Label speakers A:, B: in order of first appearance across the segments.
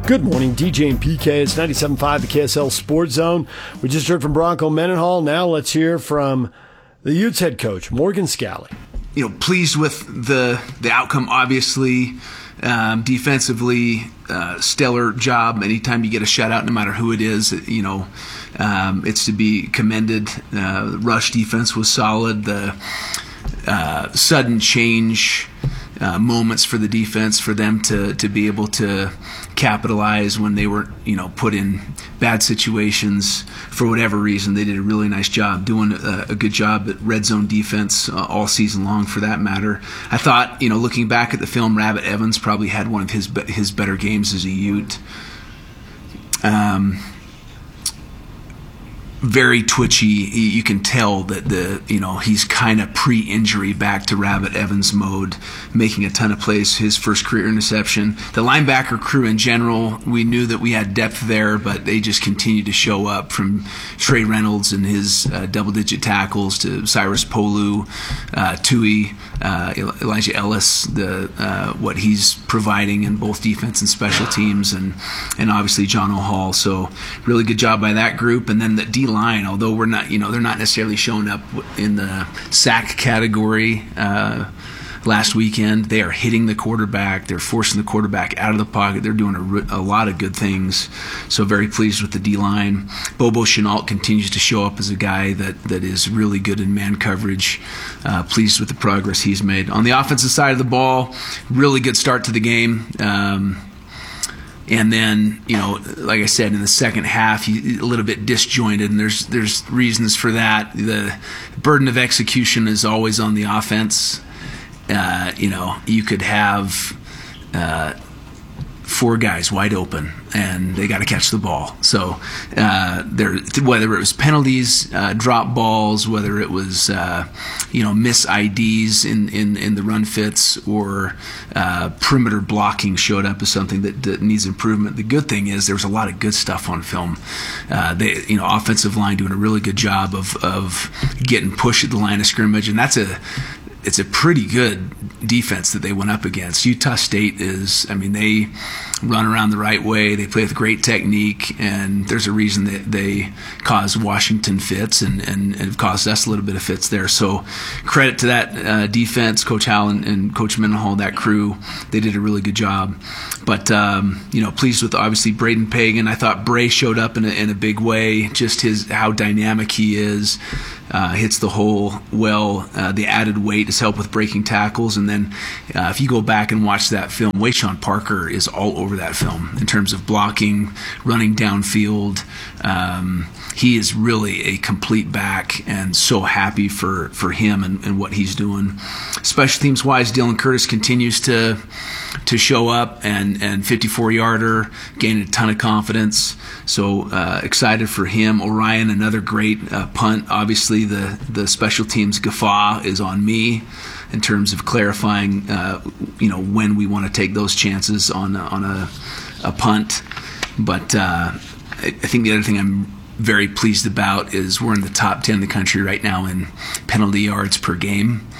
A: Good morning, DJ and PK. It's 97.5, the KSL Sports Zone. We just heard from Bronco Mendenhall. Now let's hear from the Utes head coach, Morgan Scalley.
B: Pleased with the outcome, obviously. Defensively, stellar job. Anytime you get a shutout, no matter who it is, it's to be commended. Rush defense was solid. The sudden change moments for the defense, for them to be able to capitalize when they were put in bad situations for whatever reason. They did a really nice job, doing a good job at red zone defense all season long, for that matter. I thought, looking back at the film, Rabbit Evans probably had one of his better games as a Ute. Very twitchy. You can tell that he's kind of pre-injury back to Rabbit Evans mode, making a ton of plays. His first career interception. The linebacker crew in general, we knew that we had depth there, but they just continued to show up, from Trey Reynolds and his double-digit tackles to Cyrus Polu, Tui, Elijah Ellis, what he's providing in both defense and special teams, and obviously John O'Hall. So really good job by that group. And then the D-line, although we're not, they're not necessarily showing up in the sack category last weekend, they are hitting the quarterback. They're forcing the quarterback out of the pocket. They're doing a lot of good things. So very pleased with the D-line. Bobo Chenault continues to show up as a guy that is really good in man coverage. Pleased with the progress he's made. On the offensive side of the ball, really good start to the game. And then, like I said, in the second half, a little bit disjointed, and there's reasons for that. The burden of execution is always on the offense. You could have 4 guys wide open, and they got to catch the ball. So whether it was penalties, drop balls, whether it was miss IDs in the run fits, or perimeter blocking showed up as something that needs improvement. The good thing is there was a lot of good stuff on film. Offensive line doing a really good job of getting push at the line of scrimmage, and it's a pretty good defense that they went up against. Utah State they run around the right way. They play with great technique, and there's a reason that they cause Washington fits and have caused us a little bit of fits there. So credit to that defense, Coach Howell and Coach Mendenhall, that crew. They did a really good job. But, pleased with, obviously, Braden Pagan. I thought Bray showed up in a big way, just how dynamic he is. Hits the hole well. The added weight has helped with breaking tackles. And then if you go back and watch that film, Wayshawn Parker is all over that film in terms of blocking, running downfield. He is really a complete back, and so happy for him and what he's doing. Special teams wise, Dylan Curtis continues to show up and 54-yarder, gaining a ton of confidence. So excited for him. Orion, another great punt. Obviously, the special teams guffaw is on me in terms of clarifying, when we want to take those chances on a punt. But I think the other thing I'm very pleased about is we're in the top 10 in the country right now in penalty yards per game.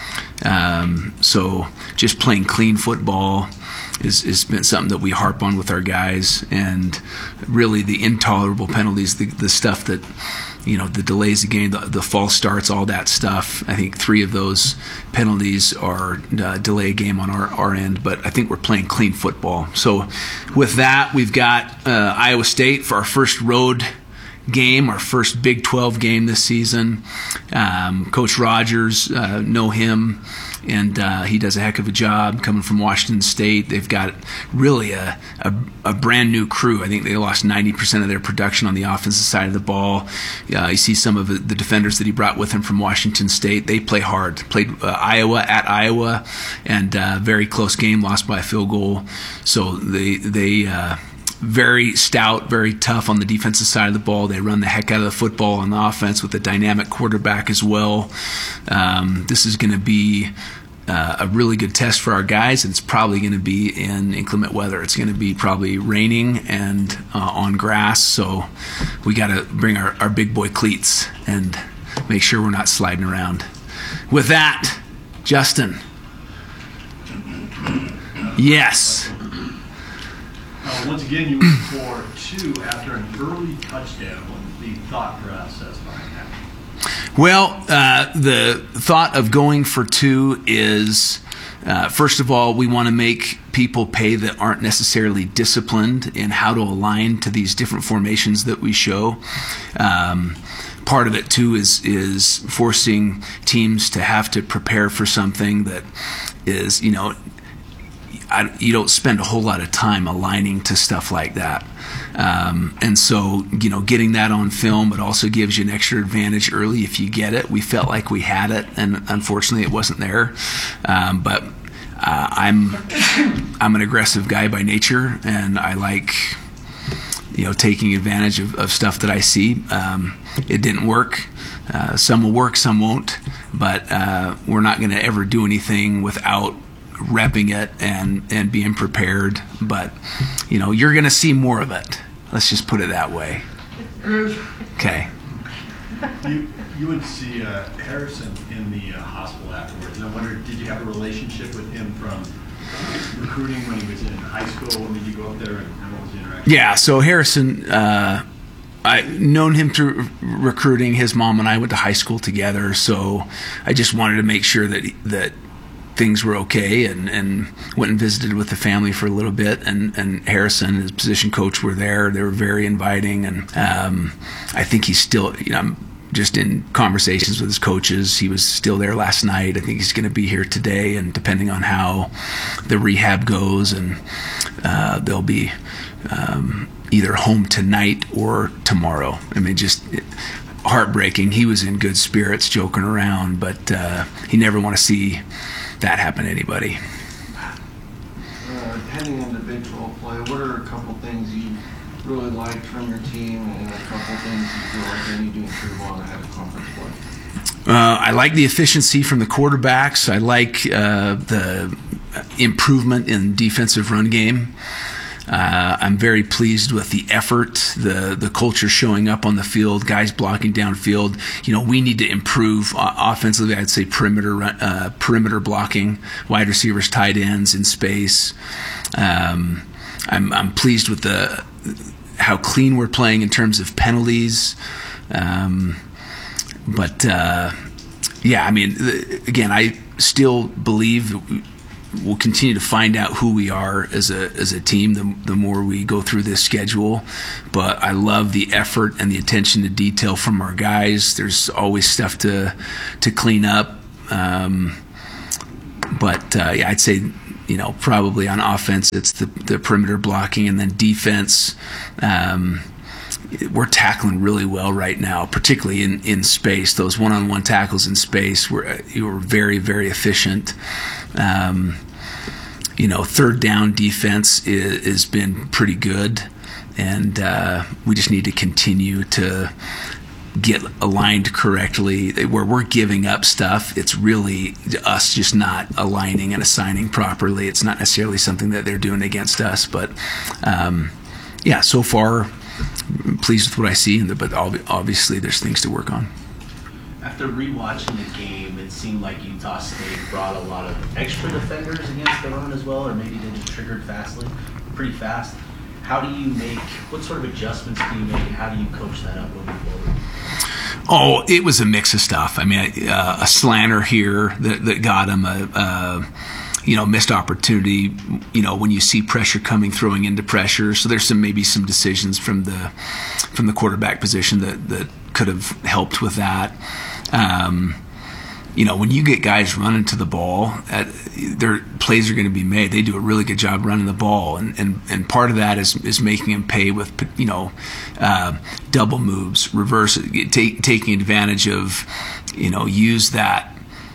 B: So just playing clean football has been something that we harp on with our guys, and really the intolerable penalties, the stuff that, the delays the game, the false starts, all that stuff. I think 3 of those penalties are delay a game on our end, but I think we're playing clean football. So with that, we've got Iowa State for our first road game, our first Big 12 game this season. Coach Rogers, know him, and he does a heck of a job coming from Washington State. They've got really a brand new crew. I think they lost 90% of their production on the offensive side of the ball. You see some of the defenders that he brought with him from Washington State. They play hard. Played Iowa at Iowa, and very close game, lost by a field goal. So they very stout, very tough on the defensive side of the ball. They run the heck out of the football on the offense with a dynamic quarterback as well. This is going to be a really good test for our guys. It's probably going to be in inclement weather. It's going to be probably raining and on grass. So we got to bring our big boy cleats and make sure we're not sliding around. With that, Justin. Yes.
A: Once again, you went for 2 after an early touchdown. What was the thought process behind that?
B: Well, the thought of going for 2 is, first of all, we want to make people pay that aren't necessarily disciplined in how to align to these different formations that we show. Part of it too is forcing teams to have to prepare for something that is, you don't spend a whole lot of time aligning to stuff like that. And so, getting that on film, it also gives you an extra advantage early if you get it. We felt like we had it, and unfortunately it wasn't there. But I'm an aggressive guy by nature, and I like, taking advantage of stuff that I see. It didn't work. Some will work, some won't. But we're not going to ever do anything without repping it and being prepared. But, you're going to see more of it. Let's just put it that way. Okay.
A: You would see Harrison in the hospital afterwards. And I wonder, did you have a relationship with him from recruiting when he was in high school? When did you go up there, and what was the interaction?
B: Yeah, so Harrison, I've known him through recruiting. His mom and I went to high school together, so I just wanted to make sure that things were okay, and went and visited with the family for a little bit, and Harrison and his position coach were there. They were very inviting, and I think he's still, I'm just in conversations with his coaches. He was still there last night. I think he's going to be here today, and depending on how the rehab goes, and they'll be either home tonight or tomorrow. I mean, just heartbreaking. He was in good spirits, joking around, but he never want to see that happen to anybody.
C: Heading into Big 12 play, what are a couple things you really liked from your team, and a couple things you feel like they need to improve on ahead of conference play?
B: I like the efficiency from the quarterbacks. I like the improvement in defensive run game. I'm very pleased with the effort, the culture showing up on the field, guys blocking downfield. We need to improve offensively. I'd say perimeter blocking, wide receivers, tight ends in space. I'm pleased with how clean we're playing in terms of penalties. But again, I still believe that we'll continue to find out who we are as a team the more we go through this schedule. But I love the effort and the attention to detail from our guys. There's always stuff to clean up. I'd say, probably on offense it's the perimeter blocking, and then defense. We're tackling really well right now, particularly in space. Those one-on-one tackles in space were very, very efficient. Third down defense has been pretty good, and we just need to continue to get aligned correctly. Where we're giving up stuff, it's really us just not aligning and assigning properly. It's not necessarily something that they're doing against us, but so far pleased with what I see, but obviously there's things to work on.
D: After rewatching the game, it seemed like Utah State brought a lot of extra defenders against the run as well, or maybe they just triggered pretty fast. What sort of adjustments do you make, and how do you coach that up moving forward?
B: Oh, it was a mix of stuff. I mean, a slanter here that got him a missed opportunity. When you see pressure coming, throwing into pressure. So there's maybe some decisions from the quarterback position that could have helped with that. When you get guys running to the ball, their plays are going to be made. They do a really good job running the ball, and part of that is making them pay with double moves, reverse, taking advantage of, use that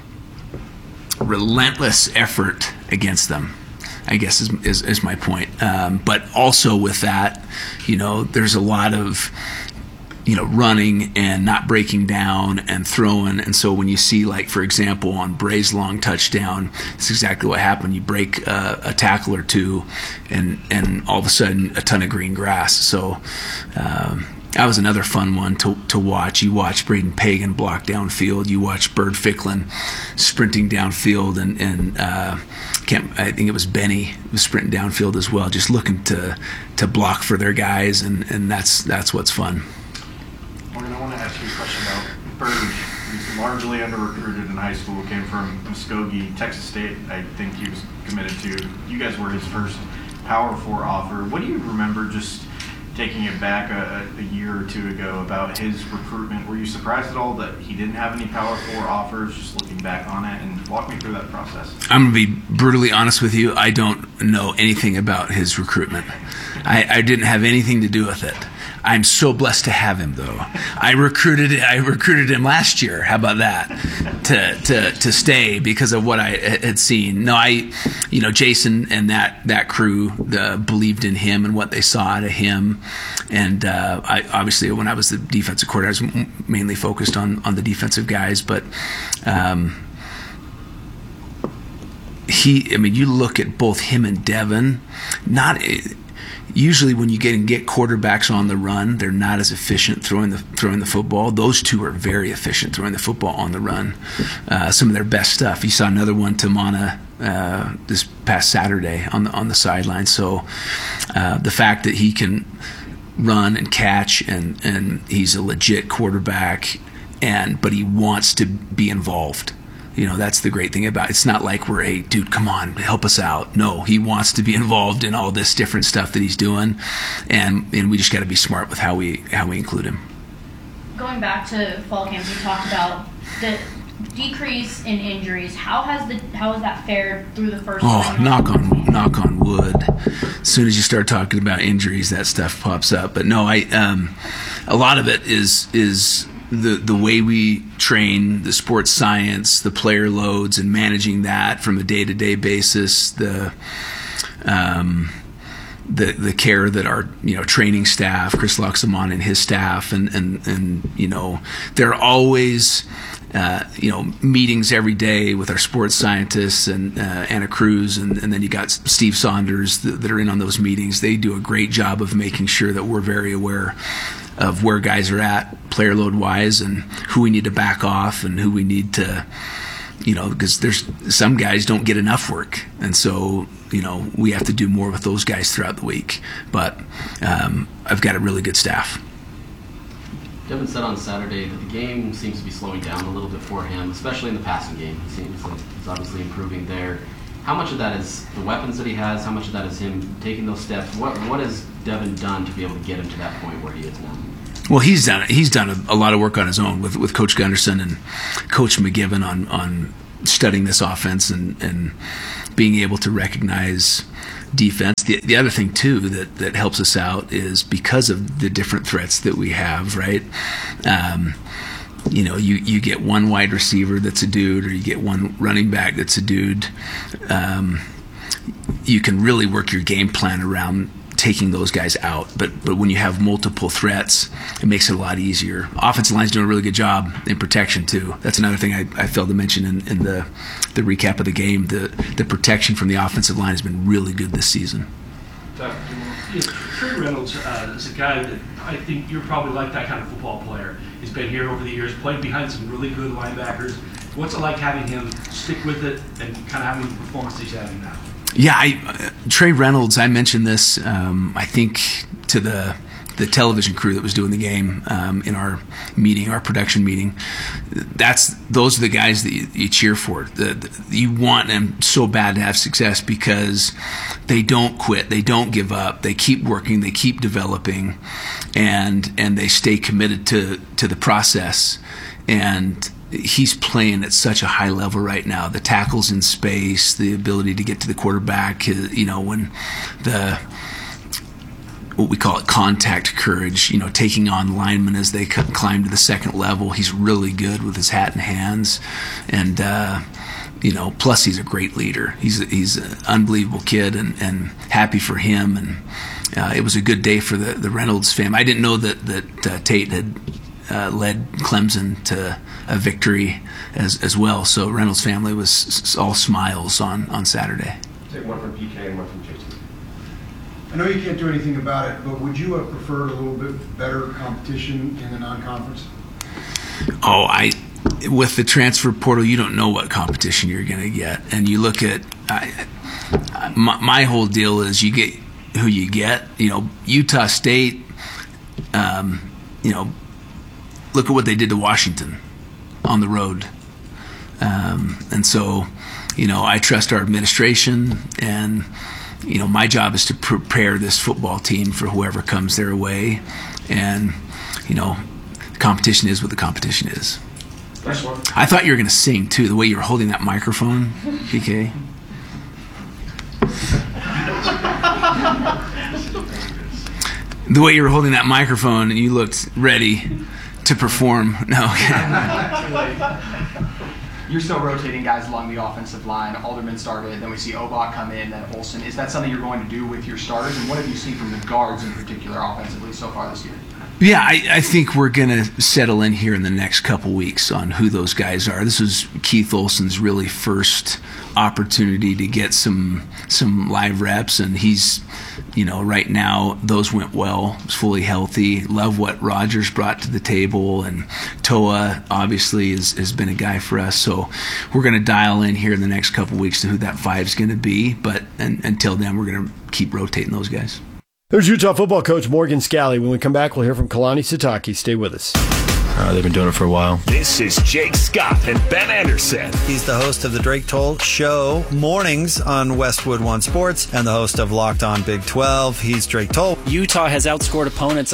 B: relentless effort against them, I guess is my point. But also with that, there's a lot of running and not breaking down and throwing. And so when you see, like, for example, on Bray's long touchdown, it's exactly what happened. You break a tackle or two, and all of a sudden a ton of green grass. So That was another fun one to watch. You watch Braden Pagan block downfield. You watch Bird Ficklin sprinting downfield, and I think it was Benny was sprinting downfield as well, just looking to block for their guys, and that's what's fun.
E: Morgan, I want to ask you a question about Bird. He's largely under-recruited in high school, came from Muskogee, Texas State. I think he was committed to. You guys were his first Power 4 offer. What do you remember just taking it back a year or two ago about his recruitment? Were you surprised at all that he didn't have any Power 4 offers, just looking back on it? And walk me through that process.
B: I'm going to be brutally honest with you. I don't know anything about his recruitment. I didn't have anything to do with it. I'm so blessed to have him, though. I recruited him last year. How about that? To stay because of what I had seen. No, Jason and that crew believed in him and what they saw out of him. And I obviously, when I was the defensive coordinator, I was mainly focused on the defensive guys. But you look at both him and Devin. Usually when you get quarterbacks on the run, they're not as efficient throwing the football. Those two are very efficient throwing the football on the run. Some of their best stuff. You saw another one to Mana this past Saturday on the sideline. So the fact that he can run and catch and he's a legit quarterback, but he wants to be involved. That's the great thing about it. It's not like we're dude, come on, help us out. No, he wants to be involved in all this different stuff that he's doing, and we just got to be smart with how we include him.
F: Going back to fall camp, you talked about the decrease in injuries. How has that fared through the first?
B: Knock on wood. As soon as you start talking about injuries, that stuff pops up. But no, a lot of it is the way we train, the sports science, the player loads, and managing that from a day-to-day basis, the care that our training staff, Chris Luxemon and his staff, and there are always meetings every day with our sports scientists and Anna Cruz, and then you got Steve Saunders that are in on those meetings. They do a great job of making sure that we're very aware of where guys are at player load wise and who we need to back off and who we need to, because there's some guys don't get enough work, and so we have to do more with those guys throughout the week. But I've got a really good staff.
G: Devin said on Saturday that the game seems to be slowing down a little bit for him, especially in the passing game. He seems like he's obviously improving there. How much of that is the weapons that he has? How much of that is him taking those steps? What has Devin done to be able to get him to that point where he is now?
B: Well, he's done a lot of work on his own with Coach Gunderson and Coach McGiven on studying this offense and being able to recognize defense. The other thing too that helps us out is because of the different threats that we have, right? You get one wide receiver that's a dude, or you get one running back that's a dude. You can really work your game plan around taking those guys out, but when you have multiple threats, it makes it a lot easier. Offensive line's doing a really good job in protection too. That's another thing I failed to mention in the recap of the game. The protection from the offensive line has been really good this season.
H: Trey Reynolds is a guy that I think you're probably like that kind of football player. He's been here over the years, played behind some really good linebackers. What's it like having him stick with it and kind of having the performance he's having now?
B: Yeah, Trey Reynolds, I mentioned this, I think, to the television crew that was doing the game in our meeting, our production meeting. Those are the guys that you cheer for. You want them so bad to have success because they don't quit, they don't give up, they keep working, they keep developing, and they stay committed to the process. And he's playing at such a high level right now. The tackles in space, the ability to get to the quarterback, when what we call it contact courage, taking on linemen as they climb to the second level. He's really good with his hat and hands. And, plus he's a great leader. He's an unbelievable kid and happy for him. And it was a good day for the Reynolds family. I didn't know that Tate had led Clemson to a victory as well. So Reynolds' family was all smiles on Saturday.
E: Take one from PK and one from Jason.
I: I know you can't do anything about it, but would you have preferred a little bit better competition in the non-conference?
B: With the transfer portal, you don't know what competition you're going to get. And you look at, my whole deal is you get who you get. Utah State, look at what they did to Washington on the road. And so, I trust our administration, and, my job is to prepare this football team for whoever comes their way. And, the competition is what the competition is. I thought you were going to sing, too, the way you were holding that microphone, PK. The way you were holding that microphone and you looked ready to perform. No.
J: You're still rotating guys along the offensive line. Alderman started, then we see Obach come in, then Olsen. Is that something you're going to do with your starters? And what have you seen from the guards in particular offensively so far this year?
B: Yeah, I think we're going to settle in here in the next couple weeks on who those guys are. This was Keith Olsen's really first opportunity to get some live reps, and he's, right now those went well. He's fully healthy. Love what Rogers brought to the table, and Toa obviously has been a guy for us. So we're going to dial in here in the next couple weeks to who that 5 is going to be. But until then, we're going to keep rotating those guys.
K: There's Utah football coach Morgan Scalley. When we come back, we'll hear from Kalani Sitake. Stay with us.
L: They've been doing it for a while.
M: This is Jake Scott and Ben Anderson.
N: He's the host of the Drake Toll Show mornings on Westwood One Sports and the host of Locked On Big 12. He's Drake Toll.
O: Utah has outscored opponents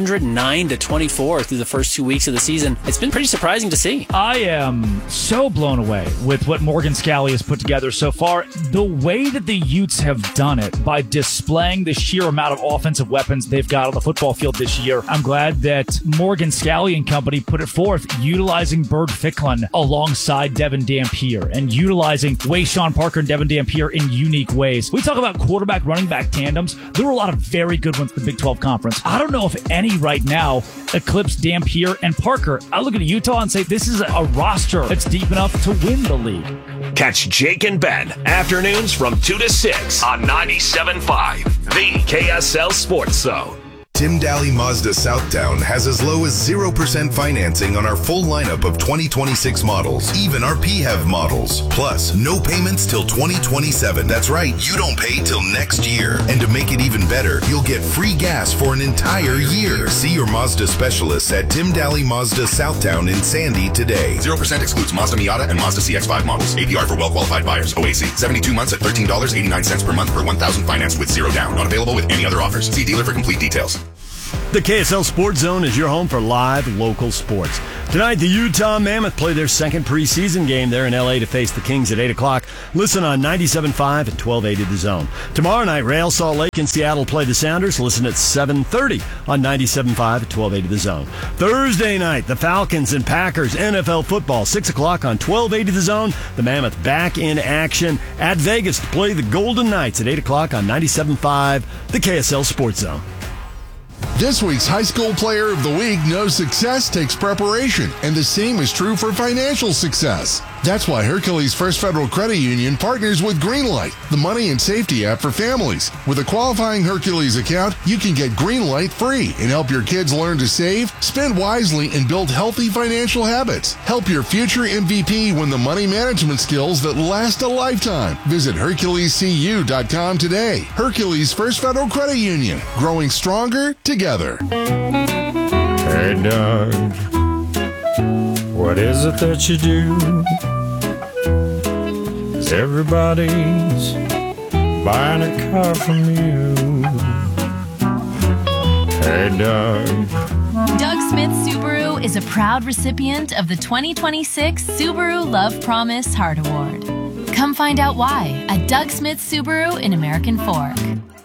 O: 109-24 through the first 2 weeks of the season. It's been pretty surprising to see.
P: I am so blown away with what Morgan Scalley has put together so far. The way that the Utes have done it by displaying the sheer amount of offensive weapons they've got on the football field this year. I'm glad that Morgan Scalley and company put it forth, utilizing Bird Ficklin alongside Devin Dampier and utilizing Wayshawn Parker and Devin Dampier in unique ways. We talk about quarterback running back tandems. There were a lot of very good ones in the Big 12 Conference. I don't know if any right now eclipse Dampier and Parker. I look at Utah and say this is a roster that's deep enough to win the league.
M: Catch Jake and Ben afternoons from 2 to 6 on 97.5, the KSL Sports Zone.
Q: Tim Daly Mazda Southtown has as low as 0% financing on our full lineup of 2026 models, even our PHEV models. Plus, no payments till 2027. That's right, you don't pay till next year. And to make it even better, you'll get free gas for an entire year. See your Mazda specialists at Tim Daly Mazda Southtown in Sandy today.
R: 0% excludes Mazda Miata and Mazda CX-5 models. APR for well-qualified buyers. OAC. 72 months at $13.89 per month per 1,000 financed with 0 down. Not available with any other offers. See dealer for complete details.
K: The KSL Sports Zone is your home for live local sports. Tonight, the Utah Mammoth play their second preseason game there in L.A. to face the Kings at 8 o'clock. Listen on 97.5 and 1280 The Zone. Tomorrow night, Real Salt Lake and Seattle play the Sounders. Listen at 7:30 on 97.5 and 1280 The Zone. Thursday night, the Falcons and Packers NFL football, 6 o'clock on 1280 The Zone. The Mammoth back in action at Vegas to play the Golden Knights at 8 o'clock on 97.5, the KSL Sports Zone.
S: This week's High School Player of the Week knows success takes preparation, and the same is true for financial success. That's why Hercules First Federal Credit Union partners with Greenlight, the money and safety app for families. With a qualifying Hercules account, you can get Greenlight free and help your kids learn to save, spend wisely, and build healthy financial habits. Help your future MVP win the money management skills that last a lifetime. Visit HerculesCU.com today. Hercules First Federal Credit Union, growing stronger together.
T: Hey, Doug, what is it that you do? Everybody's buying a car from you. Hey, Doug.
U: Doug Smith Subaru is a proud recipient of the 2026 Subaru Love Promise Heart Award. Come find out why at Doug Smith Subaru in American Fork.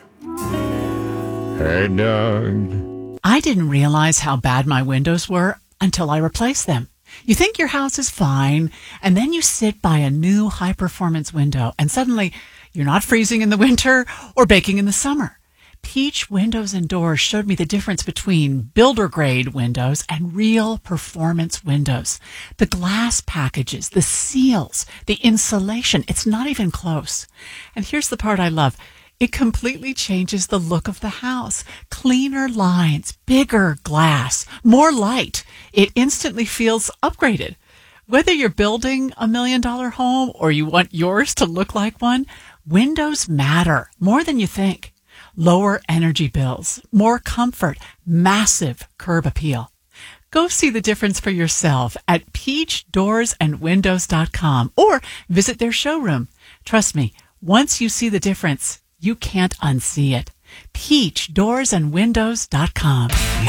T: Hey, Doug.
V: I didn't realize how bad my windows were until I replaced them. You think your house is fine, and then you sit by a new high-performance window, and suddenly you're not freezing in the winter or baking in the summer. Peach Windows and Doors showed me the difference between builder-grade windows and real performance windows. The glass packages, the seals, the insulation, it's not even close. And here's the part I love. It completely changes the look of the house. Cleaner lines, bigger glass, more light. It instantly feels upgraded. Whether you're building $1 million home or you want yours to look like one, windows matter more than you think. Lower energy bills, more comfort, massive curb appeal. Go see the difference for yourself at peachdoorsandwindows.com or visit their showroom. Trust me, once you see the difference, you can't unsee it. peachdoorsandwindows.com.